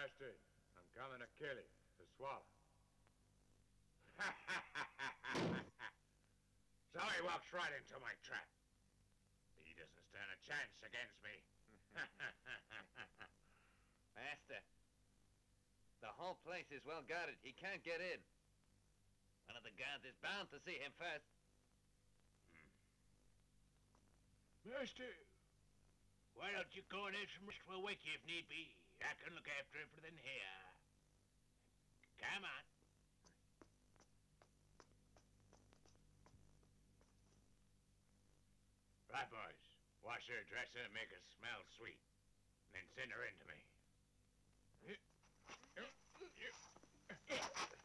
bastard. I'm coming to kill you, to swallow. So he walks right into my trap. He doesn't stand a chance against me. Master, the whole place is well guarded. He can't get in. One of the guards is bound to see him first. Master, why don't you go and have some rest? We'll wake you if need be. I can look after everything here. Come on. Right, boys. Wash her, dress her, and make her smell sweet. And then send her in to me.